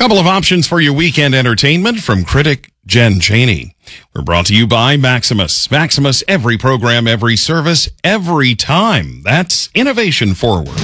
Couple of options for your weekend entertainment from critic Jen Chaney. We're brought to you by Maximus. Maximus, every program, every service, every time. That's innovation forward.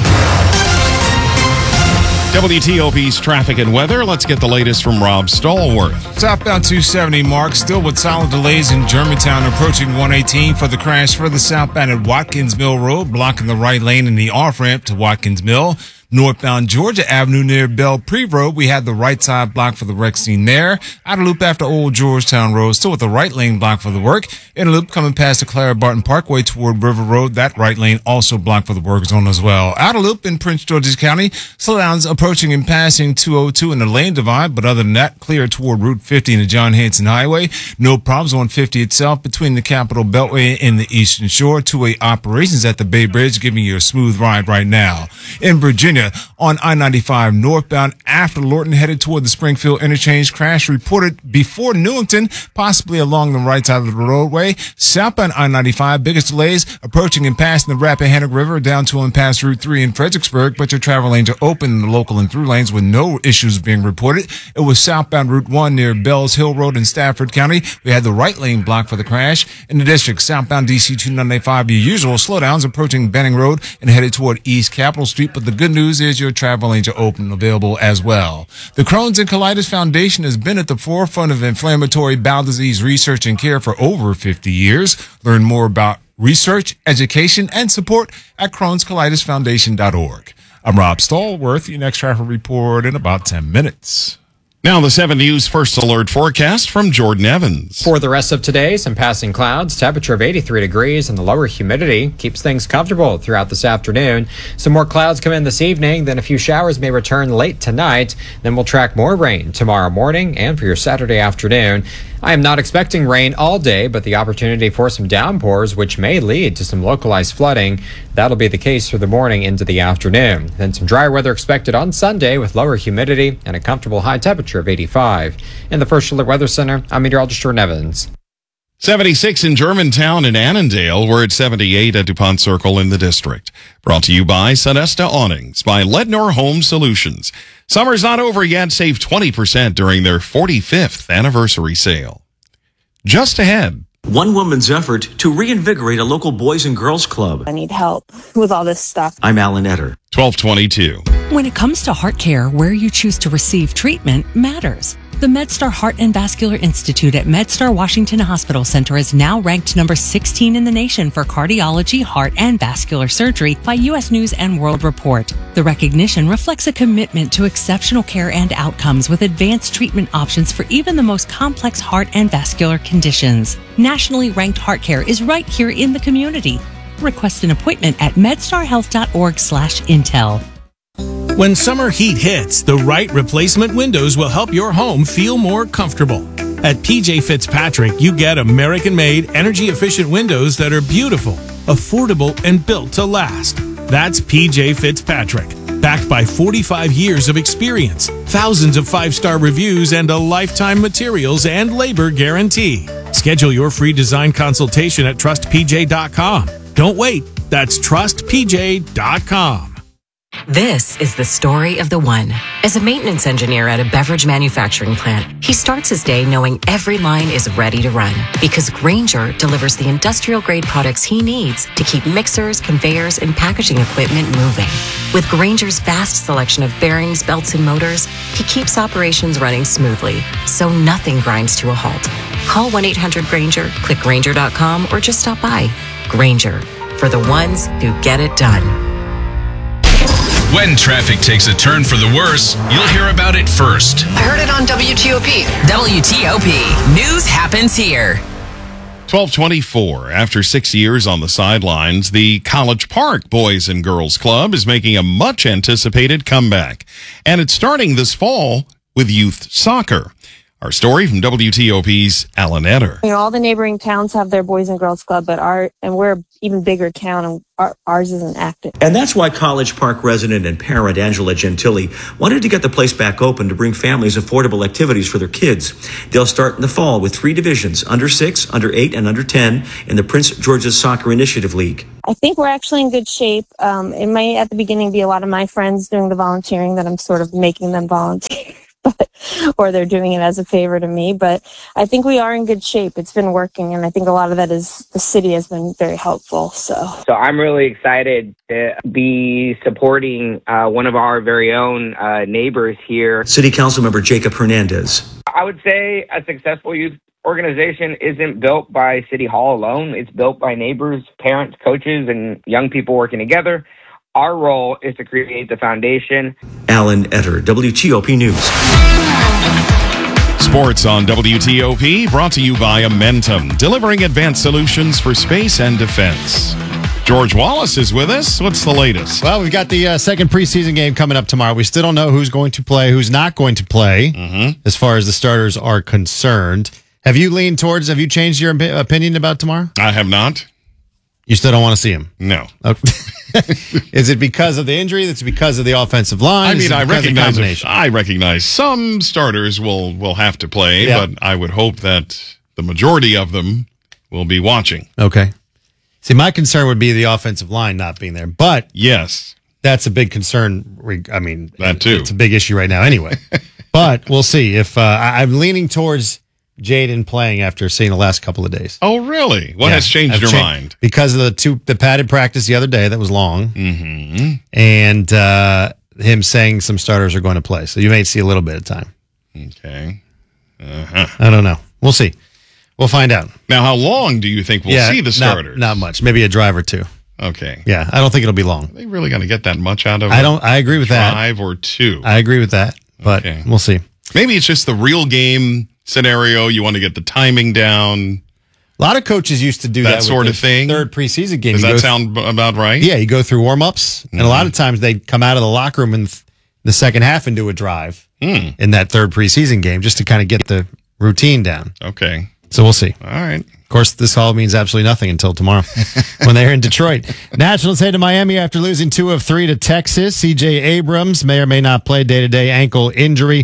WTOP's traffic and weather. Let's get the latest from Rob Stallworth. Southbound 270 Mark, still with solid delays in Germantown approaching 118 for the crash further southbound at Watkins Mill Road, blocking the right lane in the off-ramp to Watkins Mill. Northbound Georgia Avenue near Belle Preve Road, we had the right side blocked for the wreck scene there. Outer loop after Old Georgetown Road, still with the right lane blocked for the work. Inner loop coming past the Clara Barton Parkway toward River Road, that right lane also blocked for the work zone as well. Outer loop in Prince George's County, slowdowns approaching and passing 202 in the lane divide, but other than that, clear toward Route 50 and the John Hanson Highway. No problems on 50 itself between the Capitol Beltway and the Eastern Shore. Two-way operations at the Bay Bridge, giving you a smooth ride right now. In Virginia, on I-95 northbound after Lorton headed toward the Springfield interchange, crash reported before Newington, possibly along the right side of the roadway. Southbound I-95, biggest delays approaching and passing the Rappahannock River down to and past Route 3 in Fredericksburg, but your travel lanes are open in the local and through lanes with no issues being reported. It was southbound Route 1 near Bells Hill Road in Stafford County. We had the right lane blocked for the crash. In the district, southbound DC 295, your usual slowdowns approaching Benning Road and headed toward East Capitol Street, but the good news is your travel lanes are open and available as well. The Crohn's and Colitis Foundation has been at the forefront of inflammatory bowel disease research and care for over 50 years. Learn more about research, education, and support at Crohn'sColitisFoundation.org. I'm Rob Stallworth. Your next traffic report in about 10 minutes. Now the 7 News First Alert forecast from Jordan Evans. For the rest of today, some passing clouds, temperature of 83 degrees, and the lower humidity keeps things comfortable throughout this afternoon. Some more clouds come in this evening, then a few showers may return late tonight. Then we'll track more rain tomorrow morning and for your Saturday afternoon. I am not expecting rain all day, but the opportunity for some downpours, which may lead to some localized flooding. That'll be the case through the morning into the afternoon. Then some dry weather expected on Sunday with lower humidity and a comfortable high temperature of 85. In the First Alert Weather Center, I'm meteorologist Jordan Evans. 76 in Germantown and Annandale. We're at 78 at DuPont Circle in the district. Brought to you by Sonesta Awnings, by Lednor Home Solutions. Summer's not over yet. Save 20% during their 45th anniversary sale. Just ahead. One woman's effort to reinvigorate a local boys and girls club. I need help with all this stuff. I'm Alan Etter. 1222. When it comes to heart care, where you choose to receive treatment matters. The MedStar Heart and Vascular Institute at MedStar Washington Hospital Center is now ranked number 16 in the nation for cardiology, heart, and vascular surgery by U.S. News and World Report. The recognition reflects a commitment to exceptional care and outcomes with advanced treatment options for even the most complex heart and vascular conditions. Nationally ranked heart care is right here in the community. Request an appointment at medstarhealth.org/intel. When summer heat hits, the right replacement windows will help your home feel more comfortable. At PJ Fitzpatrick, you get American-made, energy-efficient windows that are beautiful, affordable, and built to last. That's PJ Fitzpatrick, backed by 45 years of experience, thousands of 5-star reviews, and a lifetime materials and labor guarantee. Schedule your free design consultation at TrustPJ.com. Don't wait. That's TrustPJ.com. This is the story of the one. As a maintenance engineer at a beverage manufacturing plant, he starts his day knowing every line is ready to run because Grainger delivers the industrial-grade products he needs to keep mixers, conveyors, and packaging equipment moving. With Grainger's vast selection of bearings, belts, and motors, he keeps operations running smoothly, so nothing grinds to a halt. Call 1-800-GRAINGER, click Grainger.com, or just stop by. Grainger, for the ones who get it done. When traffic takes a turn for the worse, you'll hear about it first. I heard it on WTOP. WTOP. News happens here. 1224. After 6 years on the sidelines, the College Park Boys and Girls Club is making a much-anticipated comeback. And it's starting this fall with youth soccer. Our story from WTOP's Alan Etter. You know, all the neighboring towns have their Boys and Girls Club, but we're an even bigger town, and ours isn't active. And that's why College Park resident and parent Angela Gentili wanted to get the place back open to bring families affordable activities for their kids. They'll start in the fall with 3 divisions, under 6, under 8, and under 10 in the Prince George's Soccer Initiative League. I think we're actually in good shape. It may at the beginning be a lot of my friends doing the volunteering that I'm sort of making them volunteer. But or they're doing it as a favor to me. But I think we are in good shape. It's been working, and I think a lot of that is the city has been very helpful. So I'm really excited to be supporting one of our very own neighbors here. City Council Member Jacob Hernandez. I would say a successful youth organization isn't built by City Hall alone. It's built by neighbors, parents, coaches, and young people working together. Our role is to create the foundation. Alan Etter, WTOP News. Sports on WTOP, brought to you by Amentum, delivering advanced solutions for space and defense. George Wallace is with us. What's the latest? Well, we've got the second preseason game coming up tomorrow. We still don't know who's going to play, who's not going to play, as far as the starters are concerned. Have you changed your opinion about tomorrow? I have not. You still don't want to see him? No. Okay. Is it because of the injury? That's because of the offensive line? I mean, I recognize some starters will have to play, but I would hope that the majority of them will be watching. Okay. See, my concern would be the offensive line not being there, but yes, that's a big concern. I mean, that too. It's a big issue right now anyway, but we'll see. If I'm leaning towards Jaden playing after seeing the last couple of days. Oh, really? What has changed your mind? Because of the padded practice the other day that was long, and him saying some starters are going to play. So you may see a little bit of time. Okay. I don't know. We'll see. We'll find out. Now, how long do you think we'll see the starters? Not much. Maybe a drive or two. Okay. Yeah, I don't think it'll be long. Are they really going to get that much out of I agree with that. Drive or two. I agree with that, but we'll see. Maybe it's just the real game scenario. You want to get the timing down. A lot of coaches used to do that sort of thing. Third preseason game. Does that sound about right? Yeah, you go through warm-ups, and a lot of times they'd come out of the locker room in the second half and do a drive in that third preseason game just to kind of get the routine down. Okay. So we'll see. All right. Of course, this all means absolutely nothing until tomorrow when they're in Detroit. Nationals head to Miami after losing 2 of 3 to Texas. C.J. Abrams may or may not play day-to-day ankle injury.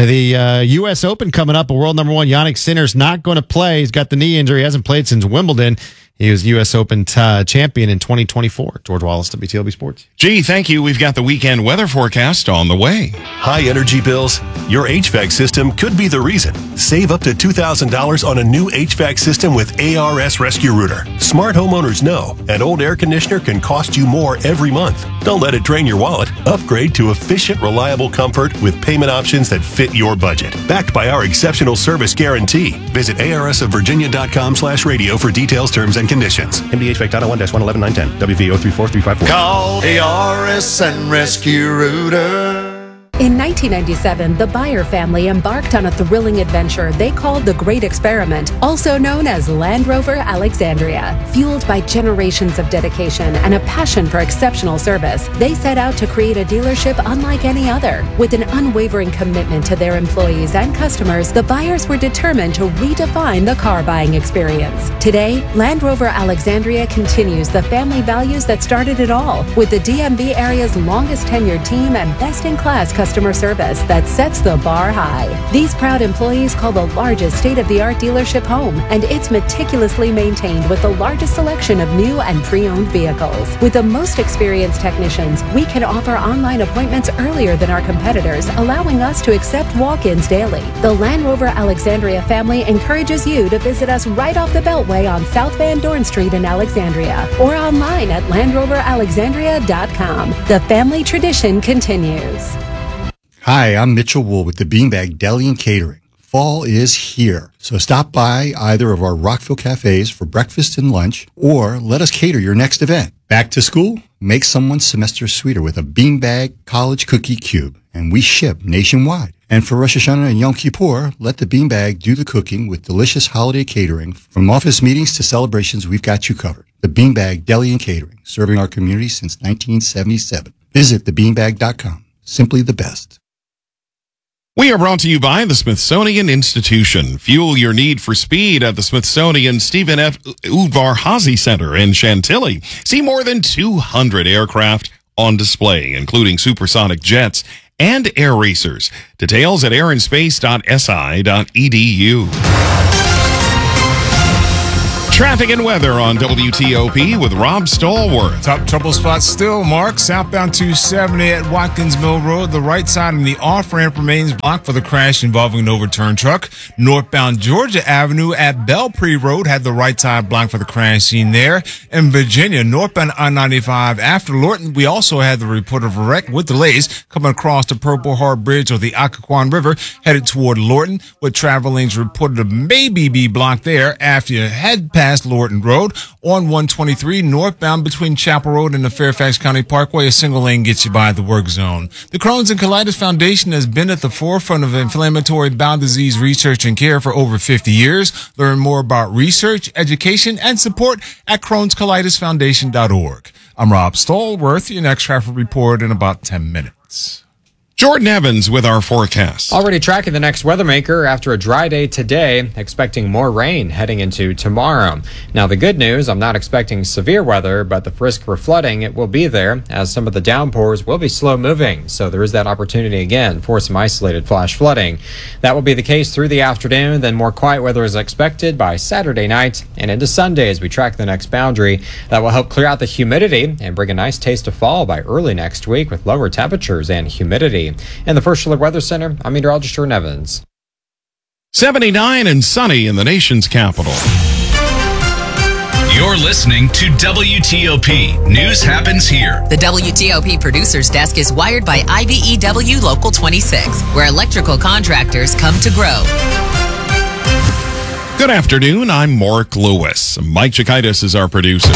The U.S. Open coming up. A world number 1, Jannik Sinner's not going to play. He's got the knee injury. He hasn't played since Wimbledon. He was U.S. Open champion in 2024. George Wallace, WTOP Sports. Gee, thank you. We've got the weekend weather forecast on the way. High energy bills? Your HVAC system could be the reason. Save up to $2,000 on a new HVAC system with ARS Rescue Router. Smart homeowners know an old air conditioner can cost you more every month. Don't let it drain your wallet. Upgrade to efficient, reliable comfort with payment options that fit your budget. Backed by our exceptional service guarantee. Visit arsofvirginia.com/radio for details, terms, and conditions. MDHVAC.01-119110. WV034354. Call ARS and Rescue Router. In 1997, the Byer family embarked on a thrilling adventure they called the Great Experiment, also known as Land Rover Alexandria. Fueled by generations of dedication and a passion for exceptional service, they set out to create a dealership unlike any other. With an unwavering commitment to their employees and customers, the Byers were determined to redefine the car buying experience. Today, Land Rover Alexandria continues the family values that started it all, with the DMV area's longest tenured team and best-in-class customer service that sets the bar high. These proud employees call the largest state-of-the-art dealership home, and it's meticulously maintained with the largest selection of new and pre-owned vehicles. With the most experienced technicians, we can offer online appointments earlier than our competitors, allowing us to accept walk-ins daily. The Land Rover Alexandria family encourages you to visit us right off the Beltway on South Van Dorn Street in Alexandria, or online at LandRoverAlexandria.com. The family tradition continues. Hi, I'm Mitchell Wool with the Beanbag Deli and Catering. Fall is here, so stop by either of our Rockville cafes for breakfast and lunch, or let us cater your next event. Back to school? Make someone's semester sweeter with a Beanbag College Cookie Cube, and we ship nationwide. And for Rosh Hashanah and Yom Kippur, let the Beanbag do the cooking with delicious holiday catering. From office meetings to celebrations, we've got you covered. The Beanbag Deli and Catering, serving our community since 1977. Visit thebeanbag.com. Simply the best. We are brought to you by the Smithsonian Institution. Fuel your need for speed at the Smithsonian Stephen F. Udvar-Hazy Center in Chantilly. See more than 200 aircraft on display, including supersonic jets and air racers. Details at airandspace.si.edu. Traffic and weather on WTOP with Rob Stallworth. Top trouble spots still, Mark. Southbound 270 at Watkins Mill Road. The right side in the off-ramp remains blocked for the crash involving an overturned truck. Northbound Georgia Avenue at Belpre Road had the right side blocked for the crash scene there. In Virginia, northbound I-95 after Lorton, we also had the report of a wreck with delays coming across the Purple Heart Bridge or the Occoquan River headed toward Lorton, with travel lanes reported to maybe be blocked there after you head past Lorton Road. On 123 northbound between Chapel Road and the Fairfax County Parkway, a single lane gets you by the work zone. The Crohn's and Colitis Foundation has been at the forefront of inflammatory bowel disease research and care for over 50 years. Learn more about research, education, and support at Crohn'sColitisFoundation.org. I'm Rob Stallworth. Your next traffic report in about 10 minutes. Jordan Evans with our forecast. Already tracking the next weather maker after a dry day today, expecting more rain heading into tomorrow. Now, the good news, I'm not expecting severe weather, but the risk for flooding, it will be there as some of the downpours will be slow moving. So there is that opportunity again for some isolated flash flooding. That will be the case through the afternoon. Then more quiet weather is expected by Saturday night and into Sunday as we track the next boundary. That will help clear out the humidity and bring a nice taste of fall by early next week with lower temperatures and humidity. In the First Alert Weather Center, I'm meteorologist Jordan Evans. 79 and sunny in the nation's capital. You're listening to WTOP. News happens here. The WTOP Producers Desk is wired by IBEW Local 26, where electrical contractors come to grow. Good afternoon. I'm Mark Lewis. Mike Chikaitis is our producer.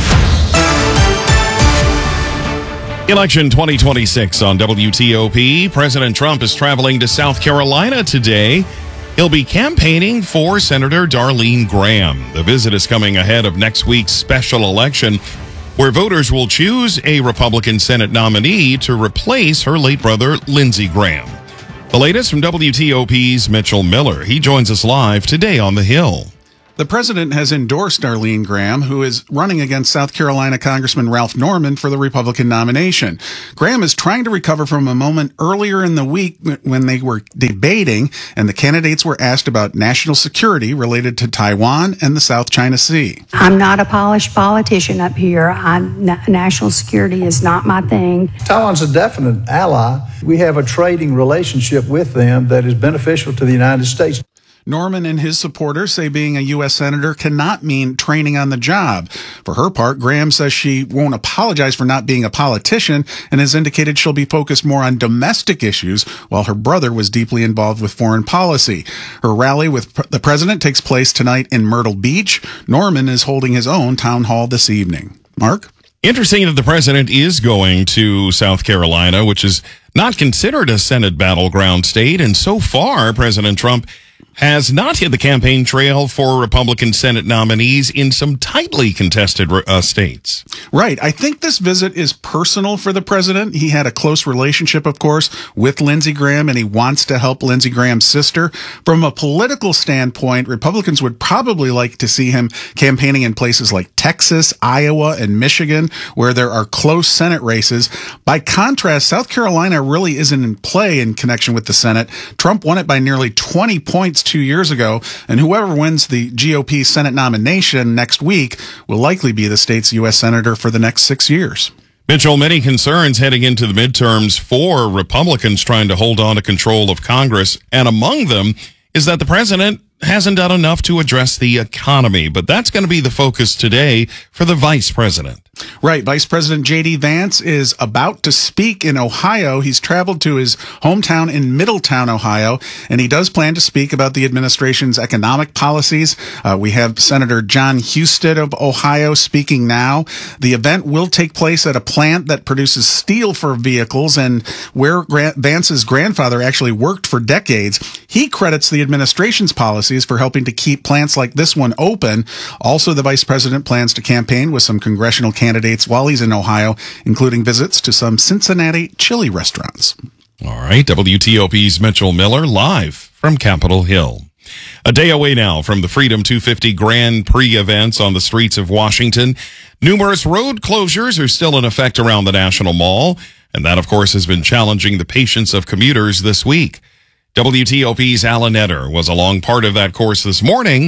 Election 2026 on WTOP. President Trump is traveling to South Carolina today. He'll be campaigning for Senator Darlene Graham. The visit is coming ahead of next week's special election, where voters will choose a Republican Senate nominee to replace her late brother, Lindsey Graham. The latest from WTOP's Mitchell Miller. He joins us live today on the Hill. The president has endorsed Darlene Graham, who is running against South Carolina Congressman Ralph Norman for the Republican nomination. Graham is trying to recover from a moment earlier in the week when they were debating and the candidates were asked about national security related to Taiwan and the South China Sea. I'm not a polished politician up here. National security is not my thing. Taiwan's a definite ally. We have a trading relationship with them that is beneficial to the United States. Norman and his supporters say being a U.S. Senator cannot mean training on the job. For her part, Graham says she won't apologize for not being a politician and has indicated she'll be focused more on domestic issues while her brother was deeply involved with foreign policy. Her rally with the president takes place tonight in Myrtle Beach. Norman is holding his own town hall this evening. Mark? Interesting that the president is going to South Carolina, which is not considered a Senate battleground state. And so far, President Trump has not hit the campaign trail for Republican Senate nominees in some tightly contested states. Right. I think this visit is personal for the president. He had a close relationship, of course, with Lindsey Graham, and he wants to help Lindsey Graham's sister. From a political standpoint, Republicans would probably like to see him campaigning in places like Texas, Iowa, and Michigan, where there are close Senate races. By contrast, South Carolina really isn't in play in connection with the Senate. Trump won it by nearly 20 points 2 years ago, and whoever wins the GOP Senate nomination next week will likely be the state's U.S. Senator for the next 6 years. Mitchell, many concerns heading into the midterms for Republicans trying to hold on to control of Congress, and among them is that the president hasn't done enough to address the economy, but that's going to be the focus today for the vice president. Right. Vice President J.D. Vance is about to speak in Ohio. He's traveled to his hometown in Middletown, Ohio, and he does plan to speak about the administration's economic policies. We have Senator John Husted of Ohio speaking now. The event will take place at a plant that produces steel for vehicles and where Vance's grandfather actually worked for decades. He credits the administration's policies for helping to keep plants like this one open. Also, the vice president plans to campaign with some congressional candidates while he's in Ohio, including visits to some Cincinnati chili restaurants. All right, WTOP's Mitchell Miller live from Capitol Hill. A day away now from the Freedom 250 Grand Prix events on the streets of Washington. Numerous road closures are still in effect around the National Mall, and that, of course, has been challenging the patience of commuters this week. WTOP's Alan Etter was along part of that course this morning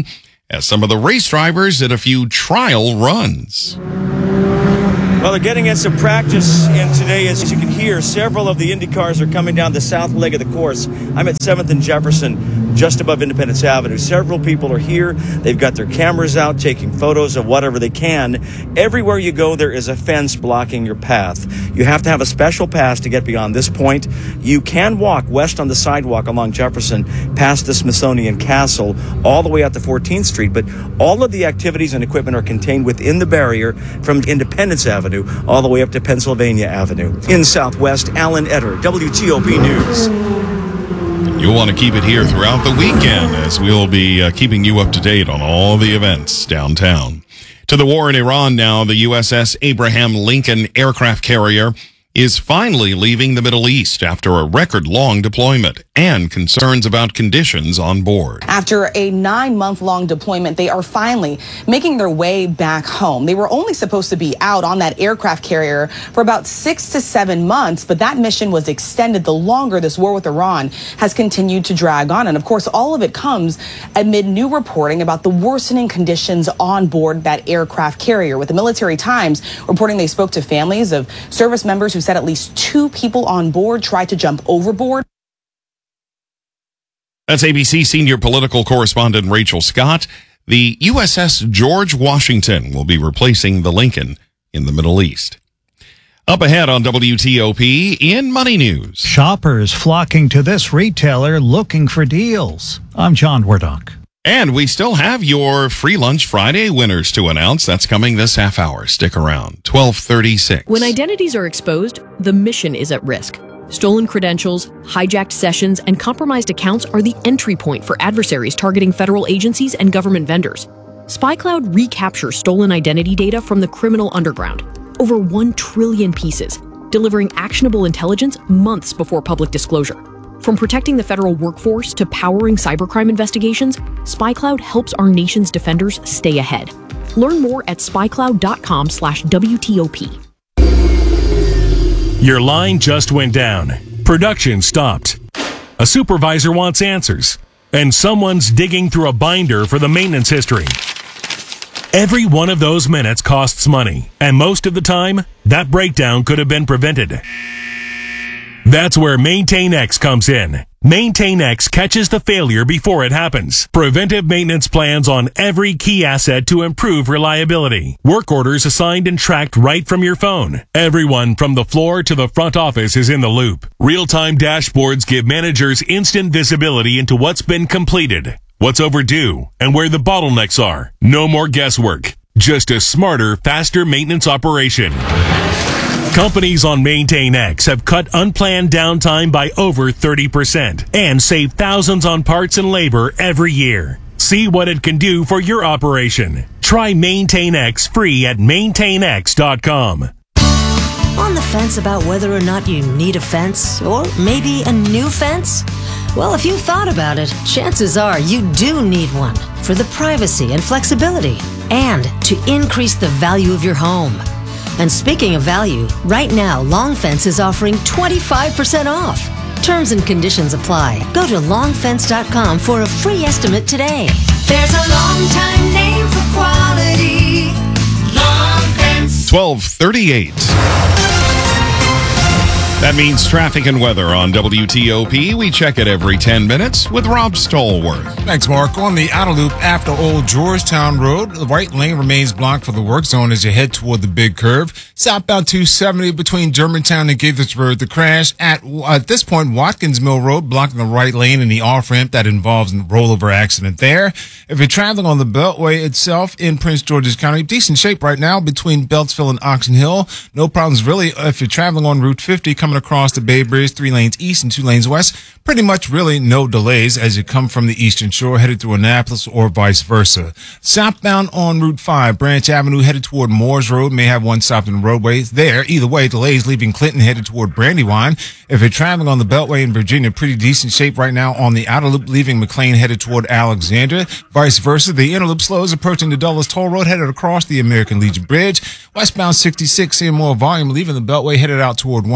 as some of the race drivers did a few trial runs. Well, they're getting in some practice in today. As you can hear, several of the Indy cars are coming down the south leg of the course. I'm at 7th and Jefferson, just above Independence Avenue. Several people are here. They've got their cameras out, taking photos of whatever they can. Everywhere you go, there is a fence blocking your path. You have to have a special pass to get beyond this point. You can walk west on the sidewalk along Jefferson, past the Smithsonian Castle, all the way out to 14th Street. But all of the activities and equipment are contained within the barrier from Independence Avenue all the way up to Pennsylvania Avenue. In Southwest, Alan Etter, WTOP News. You'll want to keep it here throughout the weekend, as we'll be keeping you up to date on all the events downtown. To the war in Iran now, the USS Abraham Lincoln aircraft carrier is finally leaving the Middle East after a record-long deployment and concerns about conditions on board. After a 9-month-long deployment, they are finally making their way back home. They were only supposed to be out on that aircraft carrier for about 6 to 7 months, but that mission was extended the longer this war with Iran has continued to drag on. And of course, all of it comes amid new reporting about the worsening conditions on board that aircraft carrier, with the Military Times reporting they spoke to families of service members who said at least 2 people on board tried to jump overboard. That's ABC senior political correspondent Rachel Scott. The USS George Washington will be replacing the Lincoln in the Middle East. Up ahead on WTOP in Money News. Shoppers flocking to this retailer looking for deals. I'm John Wardock. And we still have your Free Lunch Friday winners to announce. That's coming this half hour. Stick around. 12:36. When identities are exposed, the mission is at risk. Stolen credentials, hijacked sessions, and compromised accounts are the entry point for adversaries targeting federal agencies and government vendors. SpyCloud recaptures stolen identity data from the criminal underground, over 1 trillion pieces, delivering actionable intelligence months before public disclosure. From protecting the federal workforce to powering cybercrime investigations, SpyCloud helps our nation's defenders stay ahead. Learn more at spycloud.com/WTOP. Your line just went down. Production stopped. A supervisor wants answers. And someone's digging through a binder for the maintenance history. Every one of those minutes costs money. And most of the time, that breakdown could have been prevented. That's where MaintainX comes in. MaintainX catches the failure before it happens. Preventive maintenance plans on every key asset to improve reliability. Work orders assigned and tracked right from your phone. Everyone from the floor to the front office is in the loop. Real-time dashboards give managers instant visibility into what's been completed, what's overdue, and where the bottlenecks are. No more guesswork. Just a smarter, faster maintenance operation. Companies on MaintainX have cut unplanned downtime by over 30% and saved thousands on parts and labor every year. See what it can do for your operation. Try MaintainX free at maintainx.com. On the fence about whether or not you need a fence, or maybe a new fence? Well, if you thought about it, chances are you do need one for the privacy and flexibility and to increase the value of your home. And speaking of value, right now, Long Fence is offering 25% off. Terms and conditions apply. Go to longfence.com for a free estimate today. There's a long time name for quality. Long Fence. 12:38. That means traffic and weather on WTOP. We check it every 10 minutes with Rob Stallworth. Thanks, Mark. On the outer loop after Old Georgetown Road, the right lane remains blocked for the work zone as you head toward the big curve. Southbound 270 between Germantown and Gaithersburg. The crash at this point, Watkins Mill Road, blocking the right lane in the off-ramp. That involves a rollover accident there. If you're traveling on the Beltway itself in Prince George's County, decent shape right now between Beltsville and Oxon Hill. No problems really if you're traveling on Route 50, coming across the Bay Bridge, 3 lanes east and 2 lanes west. Pretty much really no delays as you come from the Eastern Shore headed through Annapolis or vice versa. Southbound on Route 5, Branch Avenue headed toward Moores Road, may have one stopped in the roadway there. Either way, delays leaving Clinton headed toward Brandywine. If you're traveling on the Beltway in Virginia, pretty decent shape right now on the outer loop, leaving McLean headed toward Alexandria. Vice versa, the inner loop slows approaching the Dulles Toll Road headed across the American Legion Bridge. Westbound 66 seeing more volume, leaving the Beltway headed out toward 123.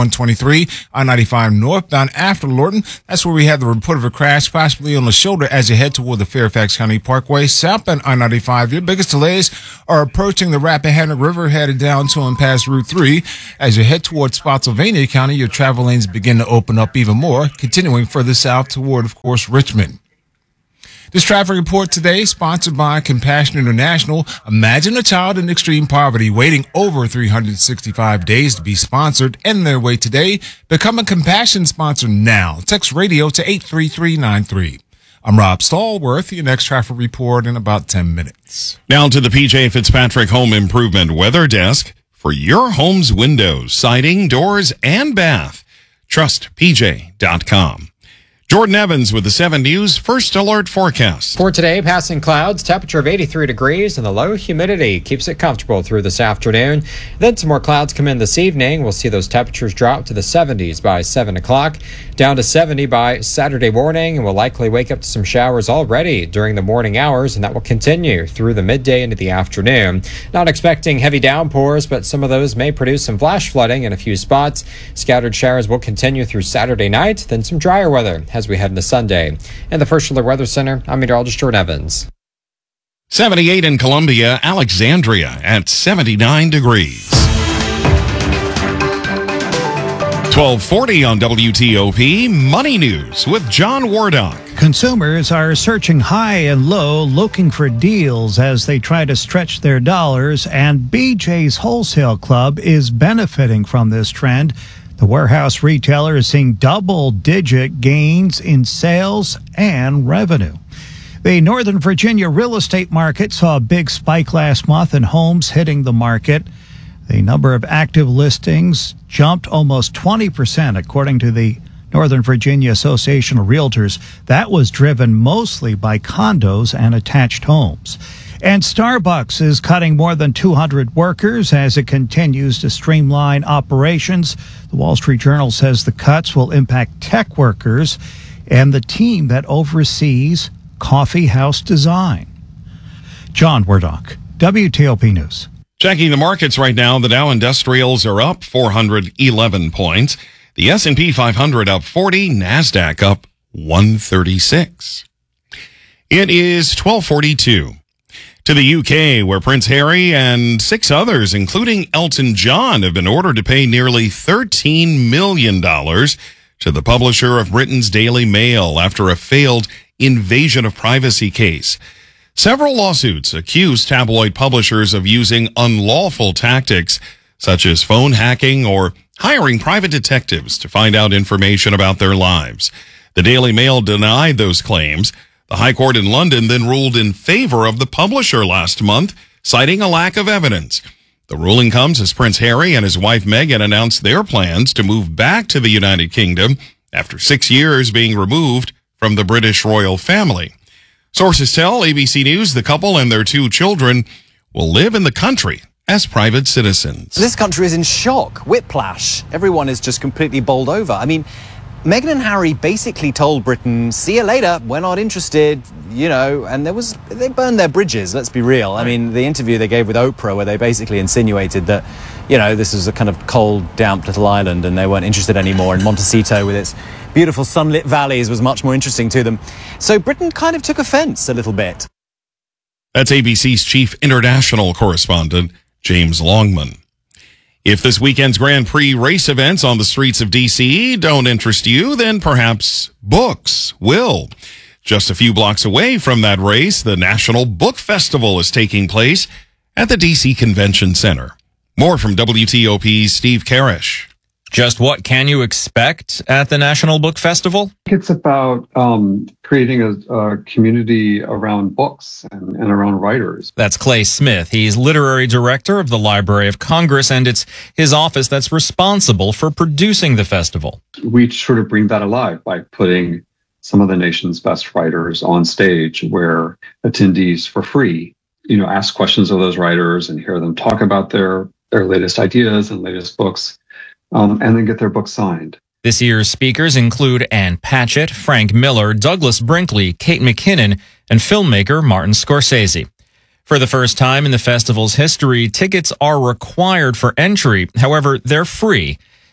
83. I-95 northbound after Lorton. That's where we had the report of a crash, possibly on the shoulder as you head toward the Fairfax County Parkway. Southbound I-95, your biggest delays are approaching the Rappahannock River, headed down to and past Route 3. As you head towards Spotsylvania County, your travel lanes begin to open up even more, continuing further south toward, of course, Richmond. This traffic report today sponsored by Compassion International. Imagine a child in extreme poverty waiting over 365 days to be sponsored. End their way today. Become a Compassion sponsor now. Text radio to 83393. I'm Rob Stallworth. Your next traffic report in about 10 minutes. Now to the PJ Fitzpatrick Home Improvement Weather Desk for your home's windows, siding, doors, and bath. TrustPJ.com. Jordan Evans with the 7 News First Alert Forecast. For today, passing clouds, temperature of 83 degrees, and the low humidity keeps it comfortable through this afternoon. Then some more clouds come in this evening. We'll see those temperatures drop to the 70s by 7 o'clock, down to 70 by Saturday morning, and we'll likely wake up to some showers already during the morning hours, and that will continue through the midday into the afternoon. Not expecting heavy downpours, but some of those may produce some flash flooding in a few spots. Scattered showers will continue through Saturday night, then some drier weather as we head into Sunday. In the First Alert Weather Center, I'm meteorologist Jordan Evans. 78 in Columbia, Alexandria at 79 degrees. 1240 on WTOP, Money News with John Wardock. Consumers are searching high and low, looking for deals as they try to stretch their dollars, and BJ's Wholesale Club is benefiting from this trend. The warehouse retailer is seeing double-digit gains in sales and revenue. The Northern Virginia real estate market saw a big spike last month in homes hitting the market. The number of active listings jumped almost 20%, according to the Northern Virginia Association of Realtors. That was driven mostly by condos and attached homes. And Starbucks is cutting more than 200 workers as it continues to streamline operations. The Wall Street Journal says the cuts will impact tech workers and the team that oversees coffee house design. John Wardock, WTOP News. Checking the markets right now, the Dow Industrials are up 411 points. The S&P 500 up 40, NASDAQ up 136. It is 1242. To the UK, where Prince Harry and 6 others, including Elton John, have been ordered to pay nearly $13 million to the publisher of Britain's Daily Mail after a failed invasion of privacy case. Several lawsuits accuse tabloid publishers of using unlawful tactics, such as phone hacking or hiring private detectives to find out information about their lives. The Daily Mail denied those claims. The High Court in London then ruled in favor of the publisher last month, citing a lack of evidence. The ruling comes as Prince Harry and his wife Meghan announced their plans to move back to the United Kingdom after 6 years being removed from the British royal family. Sources tell ABC News the couple and their 2 children will live in the country as private citizens. This country is in shock, whiplash. Everyone is just completely bowled over. I mean, Meghan and Harry basically told Britain, see you later, we're not interested, and they burned their bridges, let's be real. I mean, the interview they gave with Oprah where they basically insinuated that, this was a kind of cold, damp little island and they weren't interested anymore, and Montecito with its beautiful sunlit valleys was much more interesting to them. So Britain kind of took offense a little bit. That's ABC's chief international correspondent, James Longman. If this weekend's Grand Prix race events on the streets of D.C. don't interest you, then perhaps books will. Just a few blocks away from that race, the National Book Festival is taking place at the D.C. Convention Center. More from WTOP's Steve Karish. Just what can you expect at the National Book Festival? It's about creating a community around books and around writers. That's Clay Smith. He's literary director of the Library of Congress, and it's his office that's responsible for producing the festival. We sort of bring that alive by putting some of the nation's best writers on stage where attendees for free, ask questions of those writers and hear them talk about their latest ideas and latest books. And then get their book signed. This year's speakers include Ann Patchett, Frank Miller, Douglas Brinkley, Kate McKinnon, and filmmaker Martin Scorsese. For the first time in the festival's history, tickets are required for entry. However, they're free.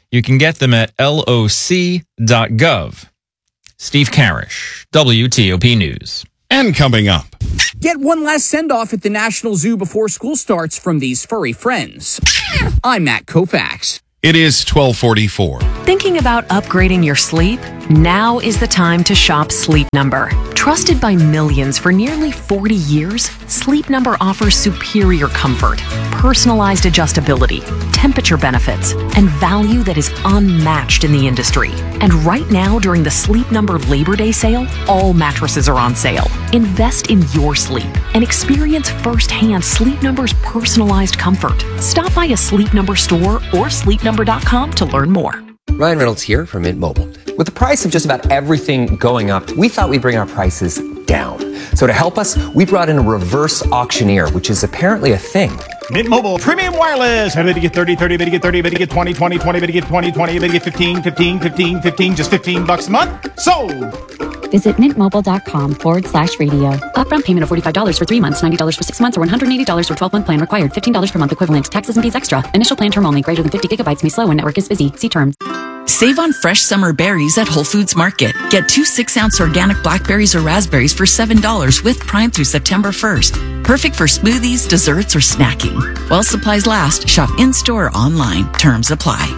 You can get them at loc.gov. Steve Karish, WTOP News. And coming up. Get one last send-off at the National Zoo before school starts from these furry friends. I'm Matt Koufax. It is 12:44. Thinking about upgrading your sleep? Now is the time to shop Sleep Number. Trusted by millions for nearly 40 years, Sleep Number offers superior comfort, personalized adjustability, temperature benefits, and value that is unmatched in the industry. And right now, during the Sleep Number Labor Day sale, all mattresses are on sale. Invest in your sleep and experience firsthand Sleep Number's personalized comfort. Stop by a Sleep Number store or sleepnumber.com to learn more. Ryan Reynolds here from Mint Mobile. With the price of just about everything going up, we thought we'd bring our prices down. So to help us, we brought in a reverse auctioneer, which is apparently a thing. Mint Mobile Premium Wireless. How did you get 30, 30, bid you get 30, bid you get 20, 20, 20, bid you get 20, 20, bid you get 15, 15, 15, 15, just $15 a month? Sold! Visit mintmobile.com/radio. Upfront payment of $45 for 3 months, $90 for 6 months, or $180 for 12-month plan required. $15 per month equivalent. Taxes and fees extra. Initial plan term only. Greater than 50 gigabytes may slow when network is busy. See terms. Save on fresh summer berries at Whole Foods Market. Get 2 6-ounce organic blackberries or raspberries for $7 with Prime through September 1st. Perfect for smoothies, desserts, or snacking. While supplies last, shop in-store or online. Terms apply.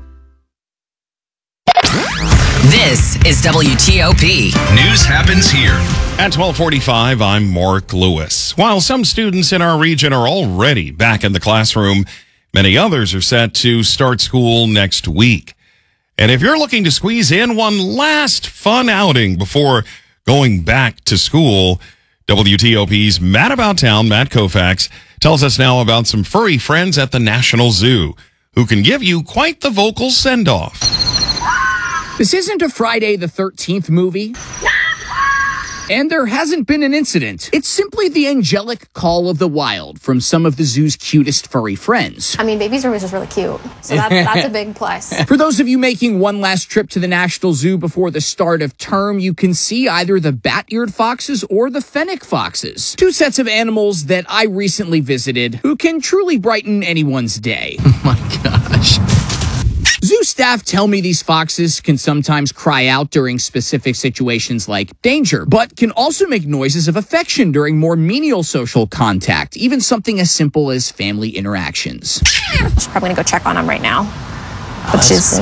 This is WTOP. News happens here. At 12:45, I'm Mark Lewis. While some students in our region are already back in the classroom, many others are set to start school next week. And if you're looking to squeeze in one last fun outing before going back to school, WTOP's Matt About Town, Matt Koufax, tells us now about some furry friends at the National Zoo who can give you quite the vocal send-off. This isn't a Friday the 13th movie. And there hasn't been an incident. It's simply the angelic call of the wild from some of the zoo's cutest furry friends. I mean, Baby's room is just really cute. So that's a big plus. For those of you making one last trip to the National Zoo before the start of term, you can see either the bat-eared foxes or the fennec foxes. 2 sets of animals that I recently visited who can truly brighten anyone's day. Oh my gosh. Zoo staff tell me these foxes can sometimes cry out during specific situations like danger, but can also make noises of affection during more menial social contact, even something as simple as family interactions. She's probably gonna go check on him right now. But it's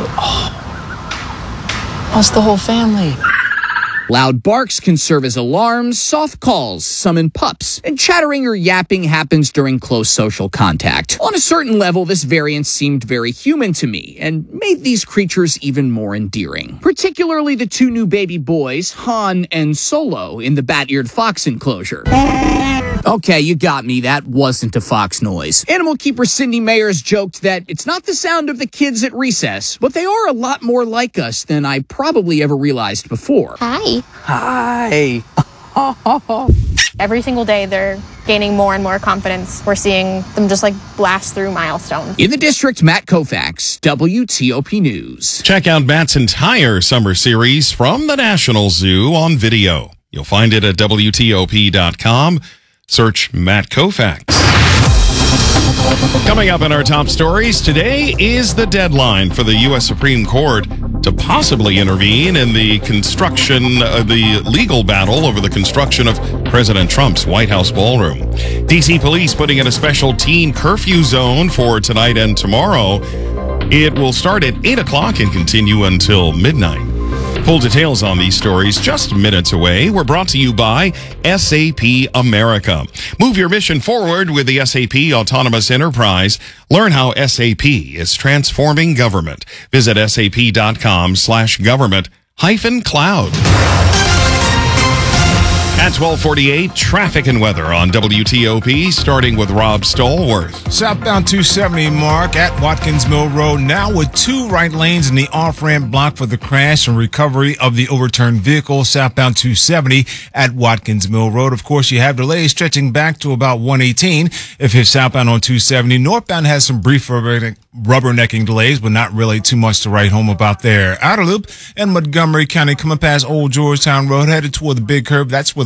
the whole family. Loud barks can serve as alarms, soft calls summon pups, and chattering or yapping happens during close social contact. On a certain level, this variance seemed very human to me and made these creatures even more endearing. Particularly the 2 new baby boys, Han and Solo, in the bat-eared fox enclosure. Okay, you got me. That wasn't a fox noise. Animal keeper Cindy Mayers joked that it's not the sound of the kids at recess, but they are a lot more like us than I probably ever realized before. Hi. Hi. Every single day, they're gaining more and more confidence. We're seeing them just blast through milestones. In the district, Matt Koufax, WTOP News. Check out Matt's entire summer series from the National Zoo on video. You'll find it at WTOP.com. Search Matt Koufax. Coming up in our top stories, today is the deadline for the U.S. Supreme Court to possibly intervene in the legal battle over the construction of President Trump's White House ballroom. D.C. police putting in a special teen curfew zone for tonight and tomorrow. It will start at 8 o'clock and continue until midnight. Full details on these stories just minutes away. We're brought to you by SAP America. Move your mission forward with the SAP Autonomous Enterprise. Learn how SAP is transforming government. Visit sap.com/government-cloud. At 12:48, traffic and weather on WTOP, starting with Rob Stallworth. Southbound 270 Mark at Watkins Mill Road, now with 2 right lanes in the off-ramp block for the crash and recovery of the overturned vehicle. Southbound 270 at Watkins Mill Road. Of course, you have delays stretching back to about 118 if you're southbound on 270. Northbound has some brief rubbernecking delays, but not really too much to write home about there. Outer Loop and Montgomery County coming past Old Georgetown Road, headed toward the big curve. That's where the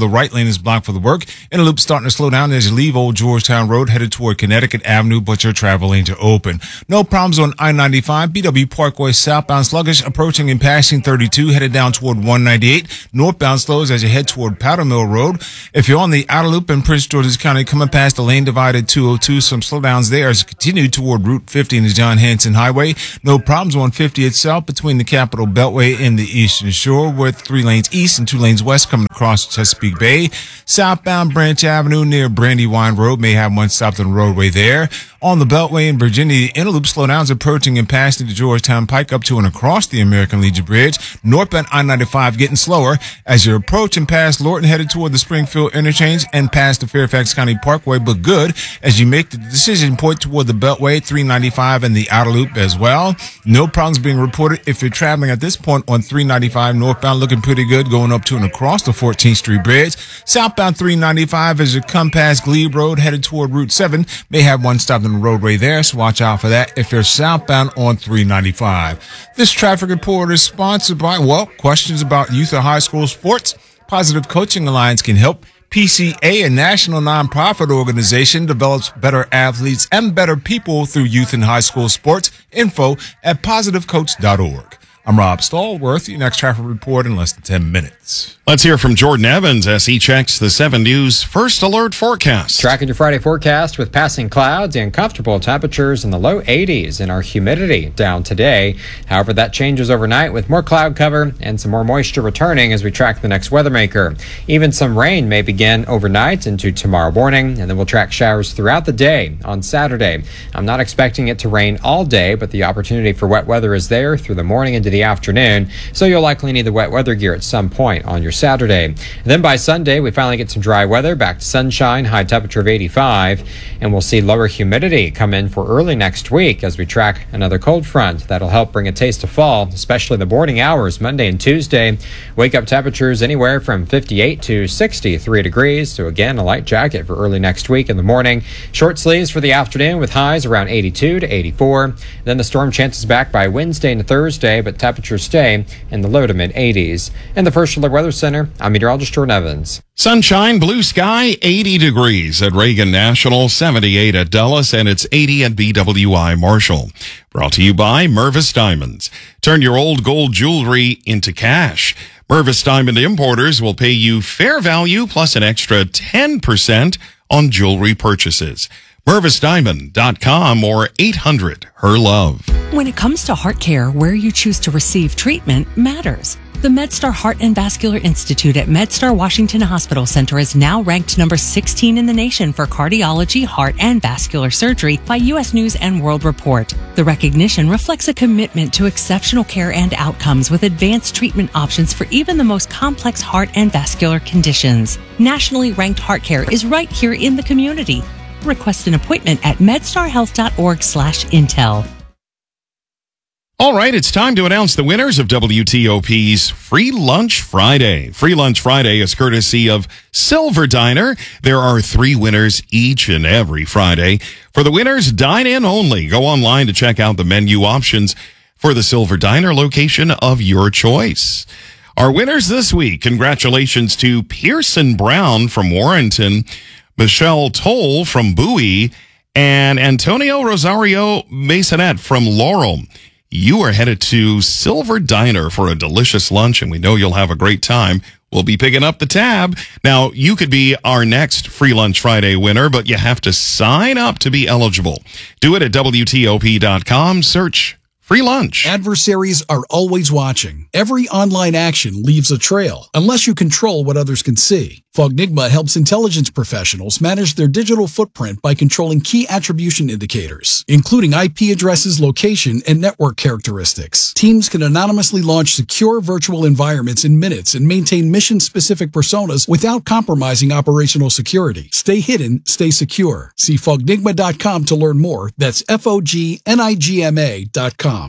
the right lane is blocked for the work. And a loop starting to slow down as you leave Old Georgetown Road headed toward Connecticut Avenue, but your travel lanes are open. No problems on I-95, BW Parkway southbound sluggish, approaching and passing 32, headed down toward 198. Northbound slows as you head toward Powder Mill Road. If you're on the outer loop in Prince George's County, coming past the lane divided 202, some slowdowns there as you continue toward Route 50 and the John Hanson Highway. No problems on 50 itself between the Capitol Beltway and the Eastern Shore, with 3 lanes east and 2 lanes west coming across Chesapeake Bay. Southbound Branch Avenue near Brandywine Road may have one stopped on the roadway there. On the Beltway in Virginia, the inner loop slowdowns approaching and passing the Georgetown Pike up to and across the American Legion Bridge. Northbound I-95 getting slower as you approach and pass Lorton headed toward the Springfield interchange and past the Fairfax County Parkway, but good as you make the decision point toward the Beltway, 395 and the outer loop as well. No problems being reported if you're traveling at this point on 395 northbound, looking pretty good going up to and across the 14th Street Bridge. Southbound 395 as you come past Glebe Road headed toward Route 7 may have one stopped on the roadway there, so watch out for that if you're southbound on 395. This traffic report is sponsored by, questions about youth or high school sports. Positive Coaching Alliance can help. PCA, a national nonprofit organization, develops better athletes and better people through youth and high school sports. Info at positivecoach.org. I'm Rob Stallworth. Your next traffic report in less than 10 minutes. Let's hear from Jordan Evans as he checks the 7 News First Alert forecast. Tracking your Friday forecast with passing clouds and comfortable temperatures in the low 80s and our humidity down today. However, that changes overnight with more cloud cover and some more moisture returning as we track the next weather maker. Even some rain may begin overnight into tomorrow morning, and then we'll track showers throughout the day on Saturday. I'm not expecting it to rain all day, but the opportunity for wet weather is there through the morning into the afternoon, so you'll likely need the wet weather gear at some point on your Saturday. And then by Sunday, we finally get some dry weather, back to sunshine, high temperature of 85, and we'll see lower humidity come in for early next week as we track another cold front. That'll help bring a taste of fall, especially the morning hours, Monday and Tuesday. Wake up temperatures anywhere from 58 to 63 degrees, so again, a light jacket for early next week in the morning. Short sleeves for the afternoon with highs around 82 to 84. Then the storm chances back by Wednesday and Thursday, but temperatures stay in the low to mid 80s. In the First Alert Weather Center, I'm meteorologist Jordan Evans. Sunshine, blue sky, 80 degrees at Reagan National, 78 at Dulles, and it's 80 at BWI Marshall. Brought to you by Mervis Diamonds. Turn your old gold jewelry into cash. Mervis Diamond Importers will pay you fair value plus an extra 10% on jewelry purchases. MervisDiamond.com or 800-HER-LOVE. When it comes to heart care, where you choose to receive treatment matters. The MedStar Heart and Vascular Institute at MedStar Washington Hospital Center is now ranked number 16 in the nation for cardiology, heart, and vascular surgery by U.S. News and World Report. The recognition reflects a commitment to exceptional care and outcomes with advanced treatment options for even the most complex heart and vascular conditions. Nationally ranked heart care is right here in the community. Request an appointment at medstarhealth.org/intel. All right, it's time to announce the winners of WTOP's Free Lunch Friday. Free Lunch Friday is courtesy of Silver Diner. There are 3 winners each and every Friday. For the winners, dine in only. Go online to check out the menu options for the Silver Diner location of your choice. Our winners this week, congratulations to Pearson Brown from Warrenton, Michelle Toll from Bowie, and Antonio Rosario Masonet from Laurel. You are headed to Silver Diner for a delicious lunch, and we know you'll have a great time. We'll be picking up the tab. Now, you could be our next Free Lunch Friday winner, but you have to sign up to be eligible. Do it at WTOP.com. Search Free lunch. Adversaries are always watching. Every online action leaves a trail, unless you control what others can see. Fognigma helps intelligence professionals manage their digital footprint by controlling key attribution indicators, including IP addresses, location, and network characteristics. Teams can anonymously launch secure virtual environments in minutes and maintain mission-specific personas without compromising operational security. Stay hidden, stay secure. See Fognigma.com to learn more. That's FOGNIGMA.com.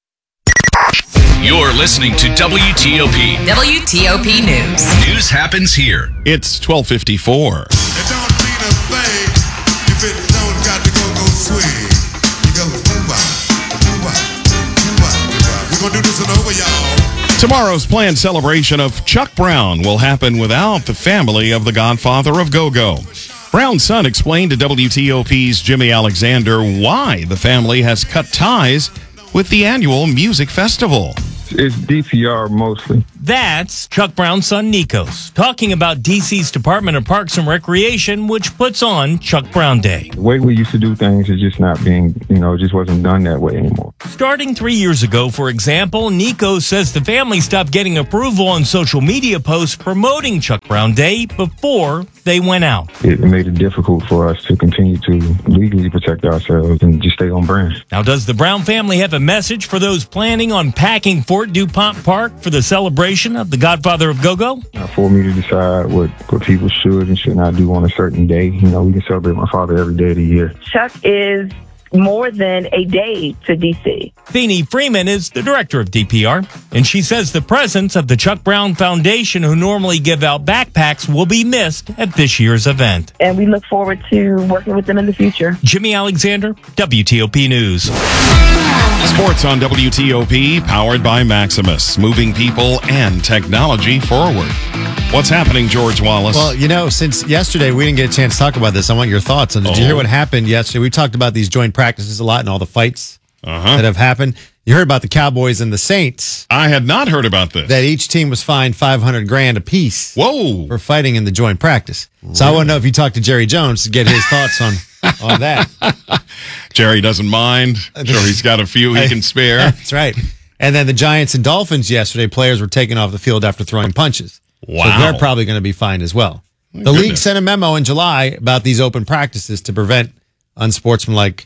You're listening to WTOP. WTOP News. News happens here. It's 12:54. It don't mean a thing if it don't got to go swing. You go, doo-wah, doo-wah, doo-wah, doo-wah. We're gonna do this one over, y'all. Tomorrow's planned celebration of Chuck Brown will happen without the family of the godfather of go-go. Brown's son explained to WTOP's Jimmy Alexander why the family has cut ties with the annual music festival. It's DPR mostly. That's Chuck Brown's son, Nikos, talking about DC's Department of Parks and Recreation, which puts on Chuck Brown Day. The way we used to do things is just not being, it just wasn't done that way anymore. Starting 3 years ago, for example, Nikos says the family stopped getting approval on social media posts promoting Chuck Brown Day before they went out. It made it difficult for us to continue to legally protect ourselves and just stay on brand. Now, does the Brown family have a message for those planning on packing Fort DuPont Park for the celebration of the godfather of go-go? For me to decide what people should and should not do on a certain day, we can celebrate my father every day of the year. Chuck is more than a day to DC. Feeny Freeman is the director of DPR, and she says the presence of the Chuck Brown Foundation, who normally give out backpacks, will be missed at this year's event. And we look forward to working with them in the future. Jimmy Alexander, WTOP News. Sports on WTOP, powered by Maximus, moving people and technology forward. What's happening, George Wallace? Well, since yesterday we didn't get a chance to talk about this, I want your thoughts on it. Did you hear what happened yesterday? We talked about these joint practices a lot and all the fights that have happened. You heard about the Cowboys and the Saints. I had not heard about this. That each team was fined $500,000 apiece. Whoa! For fighting in the joint practice. Really? So I want to know if you talked to Jerry Jones to get his thoughts on that. Jerry doesn't mind. Sure, he's got a few he can spare. That's right. And then the Giants and Dolphins yesterday, players were taken off the field after throwing punches. Wow. So they're probably going to be fined as well. The league sent a memo in July about these open practices to prevent unsportsmanlike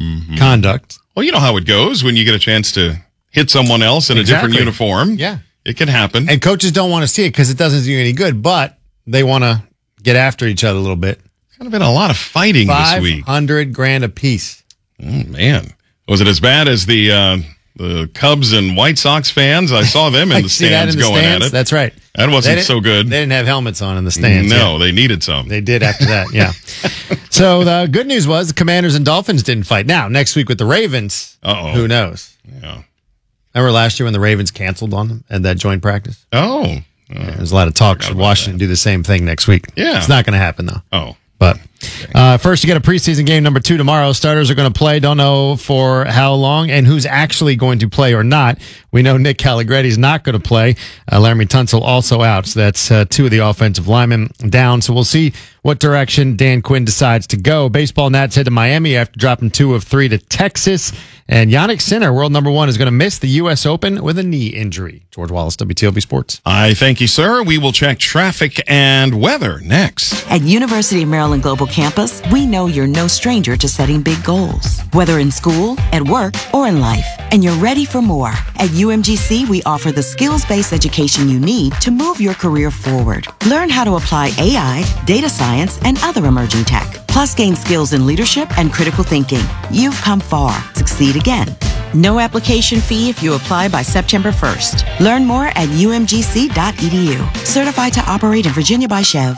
conduct. Well, you know how it goes when you get a chance to hit someone else in a different uniform. Yeah. It can happen. And coaches don't want to see it because it doesn't do you any good, but they want to get after each other a little bit. Kind of been a lot of fighting this week. $500,000 apiece. Oh, man. Was it as bad as the Cubs and White Sox fans? I saw them in the stands going at it. That's right. That wasn't so good. They didn't have helmets on in the stands. No, they needed some. They did after that, yeah. So the good news was the Commanders and Dolphins didn't fight. Now, next week with the Ravens, who knows? Yeah. Remember last year when the Ravens canceled on them at that joint practice? Oh. There's a lot of talk. Should Washington do the same thing next week? Yeah. It's not going to happen, though. Oh. But first, you get a preseason game number 2 tomorrow. Starters are going to play. Don't know for how long and who's actually going to play or not. We know Nick Calligretti's not going to play. Laramie Tunsil also out. So that's 2 of the offensive linemen down. So we'll see what direction Dan Quinn decides to go. Baseball Nats head to Miami after dropping 2 of 3 to Texas. And Yannick Sinner, world number 1, is going to miss the U.S. Open with a knee injury. George Wallace, WTOP Sports. I thank you, sir. We will check traffic and weather next. At University of Maryland Global Campus, we know you're no stranger to setting big goals, whether in school, at work, or in life. And you're ready for more. At UMGC, we offer the skills-based education you need to move your career forward. Learn how to apply AI, data science, and other emerging tech. Plus, gain skills in leadership and critical thinking. You've come far. Succeed again. No application fee if you apply by September 1st. Learn more at umgc.edu. Certified to operate in Virginia by Chev.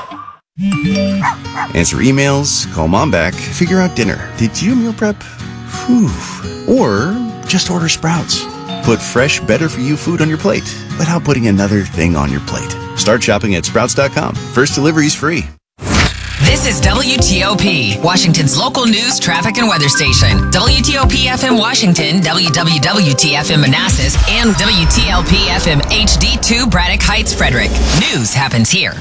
Answer emails, call mom back, figure out dinner. Did you meal prep? Whew. Or just order Sprouts. Put fresh, better-for-you food on your plate without putting another thing on your plate. Start shopping at Sprouts.com. First delivery's free. This is WTOP, Washington's local news, traffic, and weather station. WTOP FM Washington, WWWT-FM Manassas, and WTLP FM HD2 Braddock Heights, Frederick. News happens here.